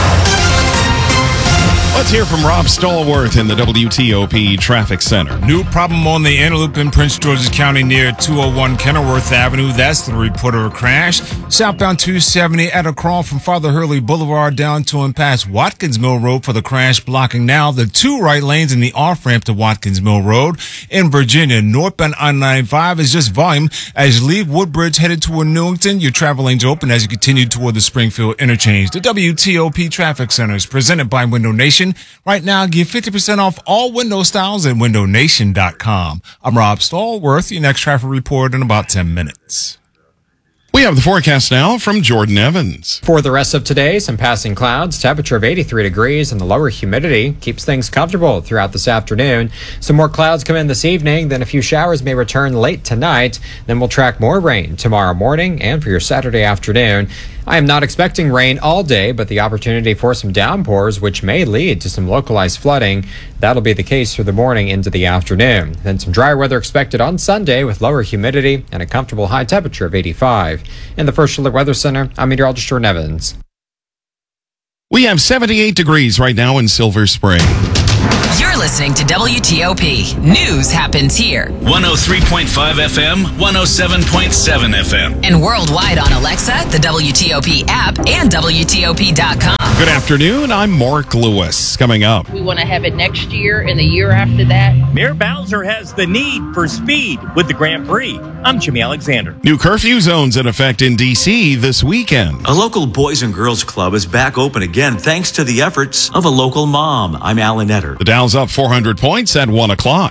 Let's hear from Rob Stallworth in the WTOP Traffic Center. New problem on the inner loop in Prince George's County near 201 Kenilworth Avenue. That's the report of a crash. Southbound 270 at a crawl from Father Hurley Boulevard down to and past Watkins Mill Road for the crash, blocking now the 2 right lanes in the off-ramp to Watkins Mill Road. In Virginia, northbound I-95 is just volume. As you leave Woodbridge headed toward Newington, your travel lanes open as you continue toward the Springfield interchange. The WTOP Traffic Center is presented by Window Nation. Right now, get 50% off all window styles at windownation.com. I'm Rob Stallworth. Your next traffic report in about 10 minutes. We have the forecast now from Jordan Evans. For the rest of today, some passing clouds, temperature of 83 degrees, and the lower humidity keeps things comfortable throughout this afternoon. Some more clouds come in this evening, then a few showers may return late tonight. Then we'll track more rain tomorrow morning and for your Saturday afternoon. I am not expecting rain all day, but the opportunity for some downpours, which may lead to some localized flooding. That'll be the case through the morning into the afternoon. Then some dry weather expected on Sunday with lower humidity and a comfortable high temperature of 85. In the First Alert Weather Center, I'm meteorologist Jordan Evans. We have 78 degrees right now in Silver Spring. You're listening to WTOP. News happens here. 103.5 FM, 107.7 FM. And worldwide on Alexa, the WTOP app, and WTOP.com. Good afternoon. I'm Mark Lewis. Coming up, we want to have it next year and the year after that. Mayor Bowser has the need for speed with the Grand Prix. I'm Jimmy Alexander. New curfew zones in effect in D.C. this weekend. A local Boys and Girls Club is back open again thanks to the efforts of a local mom. I'm Alan Etter. The Dow's up 400 points at 1 o'clock.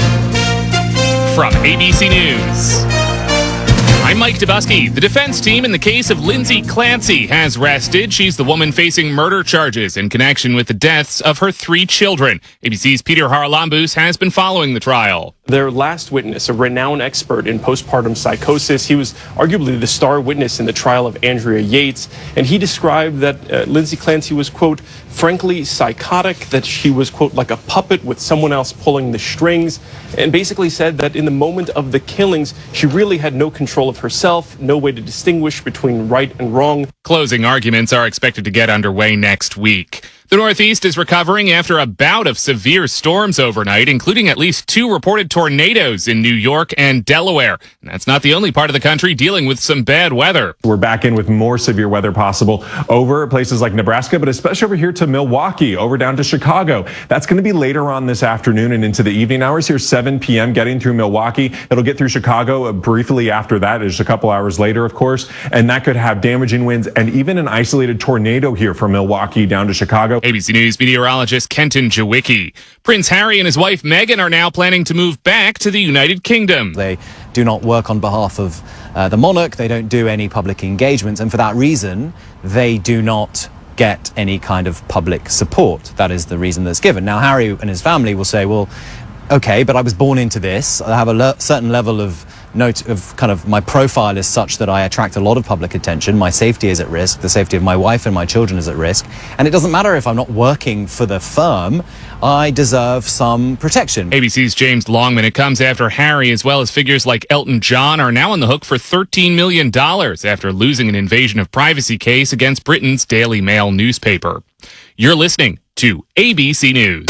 From ABC News, I'm Mike Dubusky. The defense team in the case of Lindsay Clancy has rested. She's the woman facing murder charges in connection with the deaths of her 3 children. ABC's Peter Haralambous has been following the trial. Their last witness, a renowned expert in postpartum psychosis, he was arguably the star witness in the trial of Andrea Yates, and he described that Lindsay Clancy was, quote, frankly psychotic, that she was, quote, like a puppet with someone else pulling the strings, and basically said that in the moment of the killings, she really had no control of herself, no way to distinguish between right and wrong. Closing arguments are expected to get underway next week. The Northeast is recovering after a bout of severe storms overnight, including at least 2 reported tornadoes in New York and Delaware. And that's not the only part of the country dealing with some bad weather. We're back in with more severe weather possible over places like Nebraska, but especially over here to Milwaukee, over down to Chicago. That's going to be later on this afternoon and into the evening hours here, 7 p.m. getting through Milwaukee. It'll get through Chicago briefly after that, just a couple hours later, of course. And that could have damaging winds and even an isolated tornado here from Milwaukee down to Chicago. ABC News meteorologist Kenton Jawicki. Prince Harry and his wife Meghan are now planning to move back to the United Kingdom. They do not work on behalf of the monarch. They don't do any public engagements. And for that reason, they do not get any kind of public support. That is the reason that's given. Now, Harry and his family will say, well, okay, but I was born into this. I have a certain level of my profile is such that I attract a lot of public attention. My safety is at risk. The safety of my wife and my children is at risk. And it doesn't matter if I'm not working for the firm. I deserve some protection. ABC's James Longman. It comes after Harry, as well as figures like Elton John, are now on the hook for $13 million after losing an invasion of privacy case against Britain's Daily Mail newspaper. You're listening to ABC News.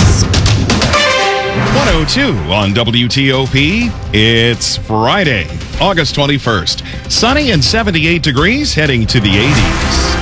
102 on WTOP. It's Friday, August 21st. Sunny and 78 degrees, heading to the 80s.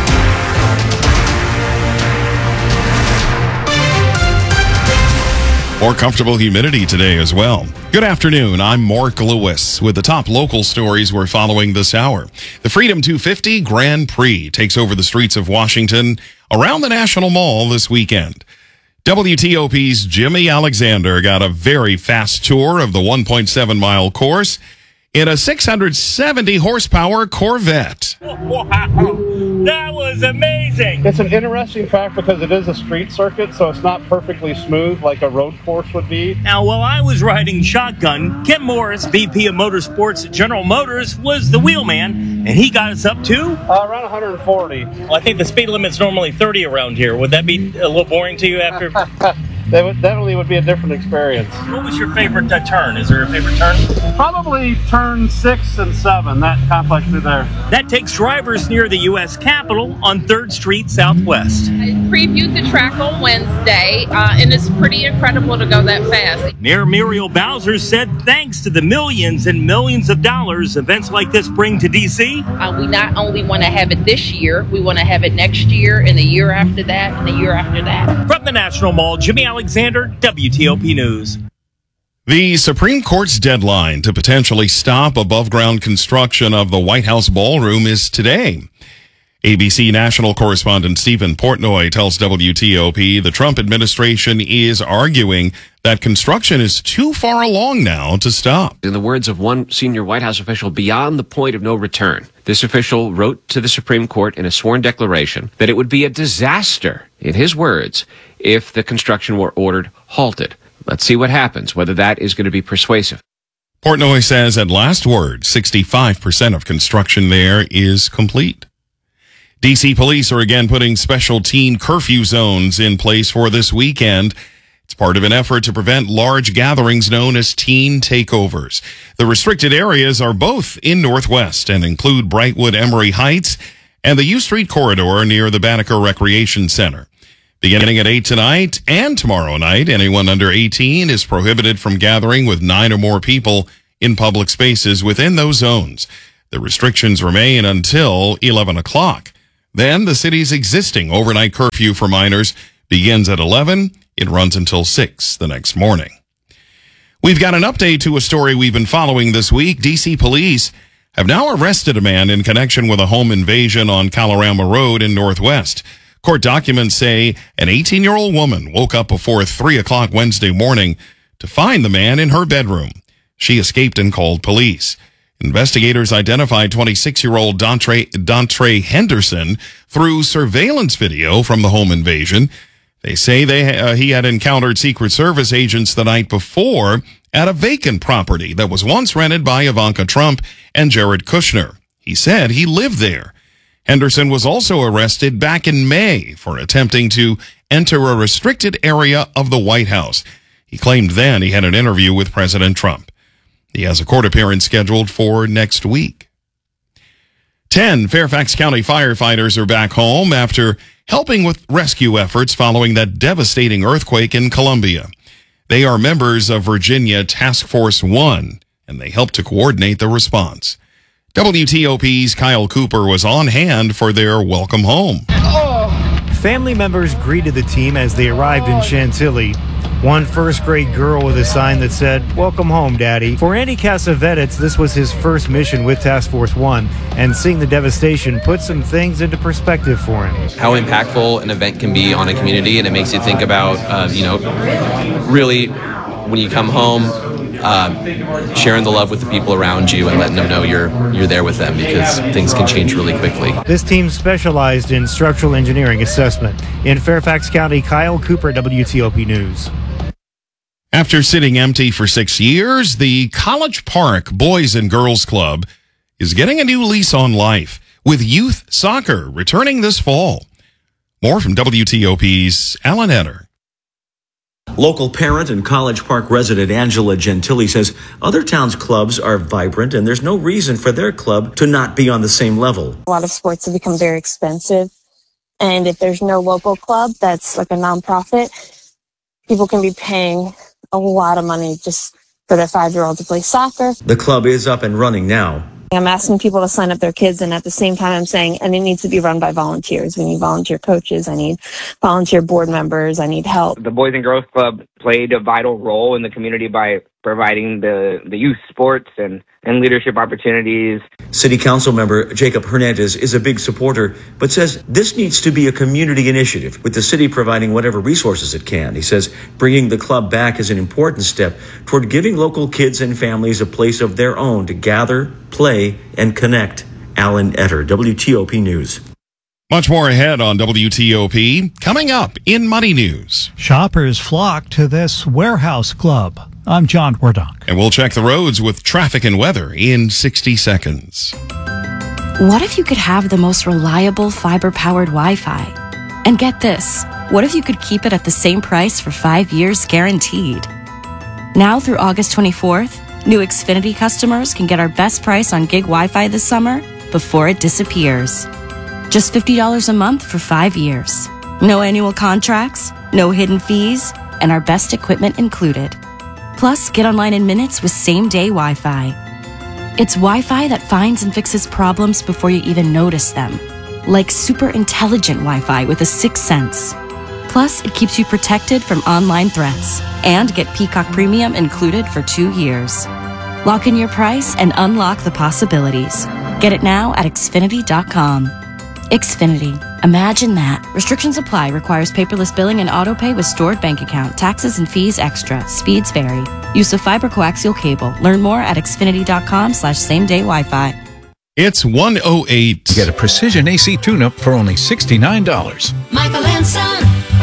More comfortable humidity today as well. Good afternoon. I'm Mark Lewis with the top local stories we're following this hour. The Freedom 250 Grand Prix takes over the streets of Washington around the National Mall this weekend. WTOP's Jimmy Alexander got a very fast tour of the 1.7-mile course in a 670 horsepower Corvette. Wow, that was amazing. It's an interesting fact because it is a street circuit, so it's not perfectly smooth like a road course would be. Now, while I was riding shotgun, Ken Morris, VP of Motorsports at General Motors, was the wheelman, and he got us up to? Around 140. Well, I think the speed limit's normally 30 around here. Would that be a little boring to you after? That definitely would be a different experience. What was your favorite turn? Is there a favorite turn? Probably turn 6 and 7, that complex through there. That takes drivers near the U.S. Capitol on 3rd Street Southwest. I previewed the track on Wednesday, and it's pretty incredible to go that fast. Mayor Muriel Bowser said thanks to the millions and millions of dollars events like this bring to D.C. We not only want to have it this year, we want to have it next year, and the year after that, and the year after that. From the National Mall, Jimmy Alexander, WTOP News. The Supreme Court's deadline to potentially stop above-ground construction of the White House ballroom is today. ABC national correspondent Stephen Portnoy tells WTOP the Trump administration is arguing that construction is too far along now to stop. In the words of one senior White House official, beyond the point of no return. This official wrote to the Supreme Court in a sworn declaration that it would be a disaster, in his words, if the construction were ordered halted. Let's see what happens, whether that is going to be persuasive. Portnoy says at last word, 65% of construction there is complete. D.C. police are again putting special teen curfew zones in place for this weekend. It's part of an effort to prevent large gatherings known as teen takeovers. The restricted areas are both in Northwest and include Brightwood Emory Heights and the U Street corridor near the Banneker Recreation Center. Beginning at 8 tonight and tomorrow night, anyone under 18 is prohibited from gathering with 9 or more people in public spaces within those zones. The restrictions remain until 11 o'clock. Then the city's existing overnight curfew for minors begins at 11. It runs until 6 the next morning. We've got an update to a story we've been following this week. D.C. police have now arrested a man in connection with a home invasion on Colorama Road in Northwest. Court documents say an 18-year-old woman woke up before 3 o'clock Wednesday morning to find the man in her bedroom. She escaped and called police. Investigators identified 26-year-old Dontre Henderson through surveillance video from the home invasion. They say he had encountered Secret Service agents the night before at a vacant property that was once rented by Ivanka Trump and Jared Kushner. He said he lived there. Henderson was also arrested back in May for attempting to enter a restricted area of the White House. He claimed then he had an interview with President Trump. He has a court appearance scheduled for next week. 10 Fairfax County firefighters are back home after helping with rescue efforts following that devastating earthquake in Columbia. They are members of Virginia Task Force 1, and they helped to coordinate the response. WTOP's Kyle Cooper was on hand for their welcome home. Family members greeted the team as they arrived in Chantilly. One first-grade girl with a sign that said, "Welcome home, Daddy." For Andy Cassavetes, this was his first mission with Task Force 1, and seeing the devastation put some things into perspective for him. How impactful an event can be on a community, and it makes you think about, really, when you come home, sharing the love with the people around you and letting them know you're there with them, because things can change really quickly. This team specialized in structural engineering assessment. In Fairfax County, Kyle Cooper, WTOP News. After sitting empty for 6 years, the College Park Boys and Girls Club is getting a new lease on life, with youth soccer returning this fall. More from WTOP's Alan Etter. Local parent and College Park resident Angela Gentili says other towns' clubs are vibrant and there's no reason for their club to not be on the same level. A lot of sports have become very expensive, and if there's no local club that's like a nonprofit, people can be paying a lot of money just for their 5-year-old to play soccer. The club is up and running now. I'm asking people to sign up their kids, and at the same time I'm saying, and it needs to be run by volunteers. We need volunteer coaches. I need volunteer board members. I need help. The Boys and Girls Club played a vital role in the community by providing the youth sports and leadership opportunities. City Council member Jacob Hernandez is a big supporter, but says this needs to be a community initiative, with the city providing whatever resources it can. He says bringing the club back is an important step toward giving local kids and families a place of their own to gather, play, and connect. Alan Etter, WTOP News. Much more ahead on WTOP. Coming up in Money News. Shoppers flock to this warehouse club. I'm John Wardock. And we'll check the roads with traffic and weather in 60 seconds. What if you could have the most reliable fiber-powered Wi-Fi? And get this, what if you could keep it at the same price for 5 years guaranteed? Now through August 24th, new Xfinity customers can get our best price on gig Wi-Fi this summer before it disappears. Just $50 a month for 5 years. No annual contracts, no hidden fees, and our best equipment included. Plus, get online in minutes with same-day Wi-Fi. It's Wi-Fi that finds and fixes problems before you even notice them. Like super intelligent Wi-Fi with a 6th sense. Plus, it keeps you protected from online threats. And get Peacock Premium included for 2 years. Lock in your price and unlock the possibilities. Get it now at Xfinity.com. Xfinity. Imagine that. Restrictions apply. Requires paperless billing and autopay with stored bank account. Taxes and fees extra. Speeds vary. Use of fiber coaxial cable. Learn more at xfinity.com/same-day Wi-Fi. It's 1:08. Get a precision AC tune-up for only $69. Michael and Son.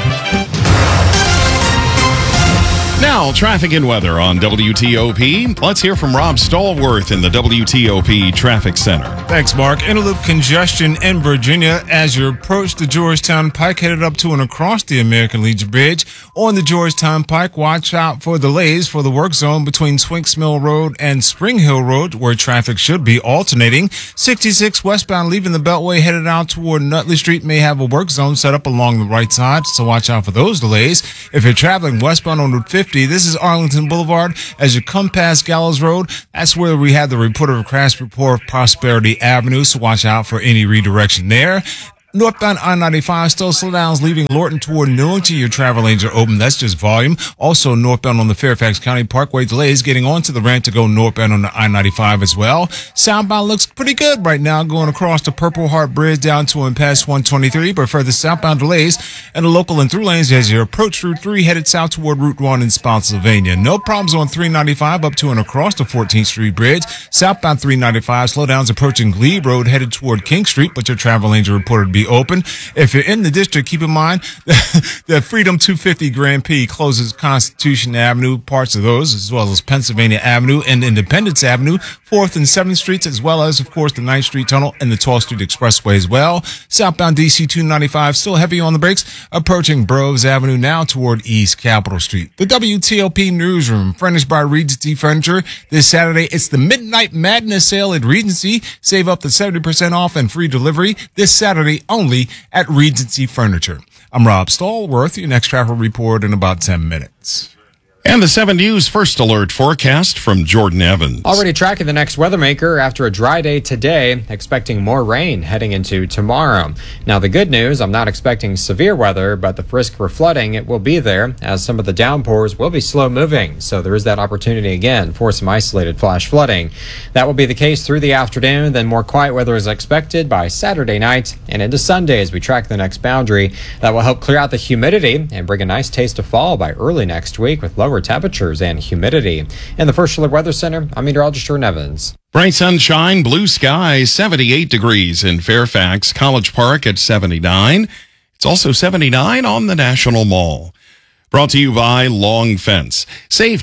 Now, traffic and weather on WTOP. Let's hear from Rob Stallworth in the WTOP Traffic Center. Thanks, Mark. Interloop congestion in Virginia as you approach the Georgetown Pike, headed up to and across the American Legion Bridge. On the Georgetown Pike, watch out for delays for the work zone between Swinks Mill Road and Spring Hill Road, where traffic should be alternating. 66 westbound leaving the Beltway, headed out toward Nutley Street, may have a work zone set up along the right side, so watch out for those delays. If you're traveling westbound on Route 50, this is Arlington Boulevard. As you come past Gallows Road, that's where we have the report of a crash report of Prosperity Avenue, so watch out for any redirection there. Northbound I-95, still slowdowns leaving Lorton toward Newington. Your travel lanes are open. That's just volume. Also, northbound on the Fairfax County Parkway, delays getting onto the ramp to go northbound on the I-95 as well. Southbound looks pretty good right now, going across the Purple Heart Bridge down to and past 123, but further southbound delays in the local and through lanes as you approach Route 3, headed south toward Route 1 in Spotsylvania. No problems on 395 up to and across the 14th Street Bridge. Southbound 395, slowdowns approaching Glebe Road, headed toward King Street, but your travel lanes are reported to be open. If you're in the district, keep in mind that Freedom 250 Grand P closes Constitution Avenue, parts of those, as well as Pennsylvania Avenue and Independence Avenue, 4th and 7th Streets, as well as, of course, the 9th Street Tunnel and the 12th Street Expressway as well. Southbound DC 295 still heavy on the brakes, approaching Burroughs Avenue now toward East Capitol Street. The WTOP Newsroom, furnished by Regency Furniture. This Saturday, it's the Midnight Madness sale at Regency. Save up to 70% off and free delivery this Saturday only at Regency Furniture. I'm Rob Stallworth, your next travel report in about 10 minutes. And the 7 News First Alert forecast from Jordan Evans. Already tracking the next weather maker after a dry day today, expecting more rain heading into tomorrow. Now, the good news, I'm not expecting severe weather, but the risk for flooding, it will be there as some of the downpours will be slow moving. So there is that opportunity again for some isolated flash flooding. That will be the case through the afternoon. Then more quiet weather is expected by Saturday night and into Sunday as we track the next boundary. That will help clear out the humidity and bring a nice taste of fall by early next week with lower temperatures and humidity. In the First Alert Weather Center, I'm meteorologist Jordan Evans. Bright sunshine, blue skies, 78 degrees in Fairfax, College Park at 79. It's also 79 on the National Mall. Brought to you by Long Fence. Save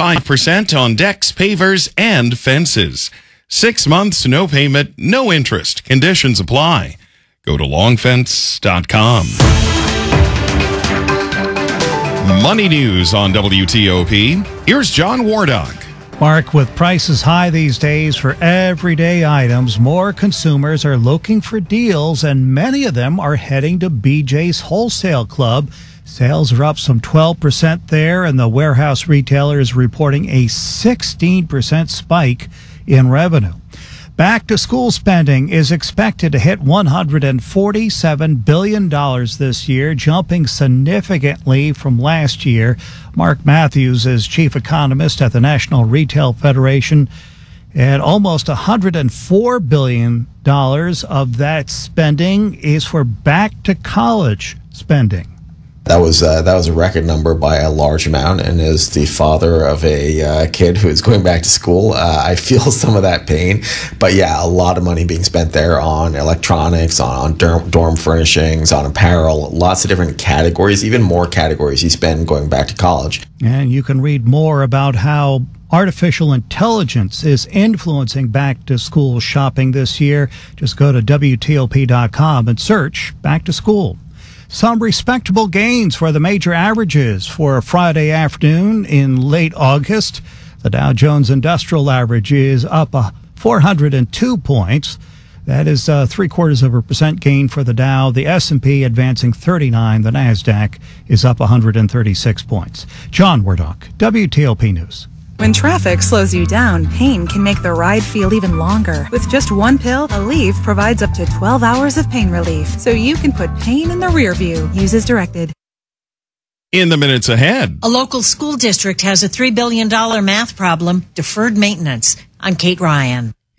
25% on decks, pavers, and fences. 6 months, no payment, no interest. Conditions apply. Go to longfence.com. Money news on WTOP. Here's John Wardock. Mark, with prices high these days for everyday items, more consumers are looking for deals, and many of them are heading to BJ's Wholesale Club. Sales are up some 12% there, and the warehouse retailer is reporting a 16% spike in revenue. Back-to-school spending is expected to hit $147 billion this year, jumping significantly from last year. Mark Matthews is chief economist at the National Retail Federation. And almost $104 billion of that spending is for back-to-college spending. That was a record number by a large amount, and as the father of a kid who is going back to school, I feel some of that pain. But yeah, a lot of money being spent there on electronics, on dorm furnishings, on apparel, lots of different categories, even more categories you spend going back to college. And you can read more about how artificial intelligence is influencing back-to-school shopping this year. Just go to WTOP.com and search Back to School. Some respectable gains for the major averages for a Friday afternoon in late August. The Dow Jones Industrial Average is up 402 points. That is 0.75% gain for the Dow. The S&P advancing 39. The NASDAQ is up 136 points. John Wardock, WTOP News. When traffic slows you down, pain can make the ride feel even longer. With just one pill, Aleve provides up to 12 hours of pain relief, so you can put pain in the rear view. Use as directed. In the minutes ahead. A local school district has a $3 billion math problem, deferred maintenance. I'm Kate Ryan.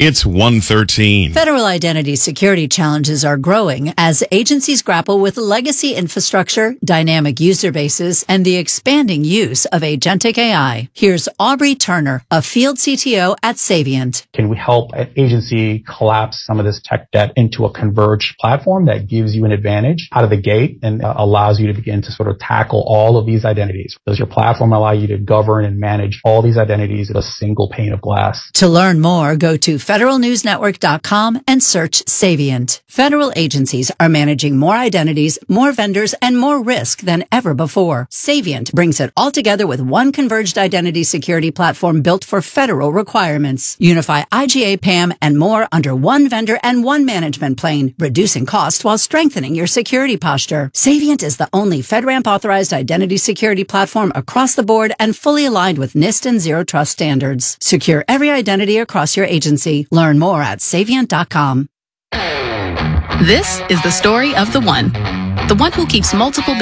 It's 1:13. Federal identity security challenges are growing as agencies grapple with legacy infrastructure, dynamic user bases, and the expanding use of agentic AI. Here's Aubrey Turner, a field CTO at Savient. Can we help an agency collapse some of this tech debt into a converged platform that gives you an advantage out of the gate and allows you to begin to sort of tackle all of these identities? Does your platform allow you to govern and manage all these identities in a single pane of glass? To learn more, go to federalnewsnetwork.com and search Savient. Federal agencies are managing more identities, more vendors, and more risk than ever before. Savient brings it all together with one converged identity security platform built for federal requirements. Unify IGA, PAM, and more under one vendor and one management plane, reducing cost while strengthening your security posture. Savient is the only FedRAMP authorized identity security platform across the board and fully aligned with NIST and Zero Trust standards. Secure every identity across your agency. Learn more at savient.com. This is the story of the one who keeps multiple